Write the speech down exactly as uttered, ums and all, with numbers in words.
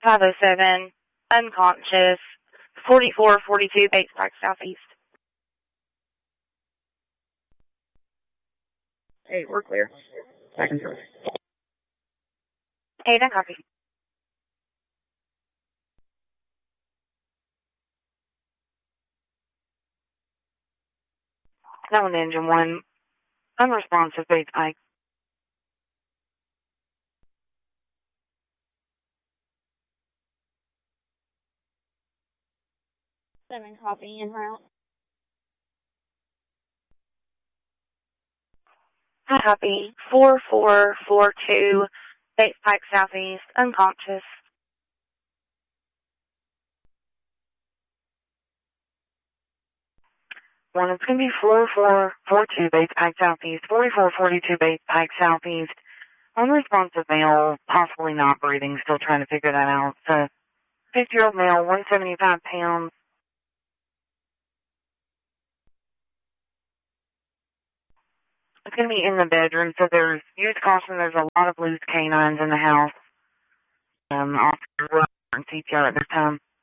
five oh seven, unconscious, forty-four forty-two Bates Park Southeast. Hey, we're clear. Back and forth. Hey, then copy. That one, engine one. Unresponsive, Bates Pike. Seven copy en route. Copy. four four four two, Bates Pike Southeast, unconscious. One, it's going to be four four four two Bates Pike Southeast, forty-four forty-two Bates Pike Southeast. Unresponsive male, possibly not breathing, still trying to figure that out. So, fifty-year-old male, one hundred seventy-five pounds. It's going to be in the bedroom, so there's, use caution, there's a lot of loose canines in the house. Um, officer and C P R at this time.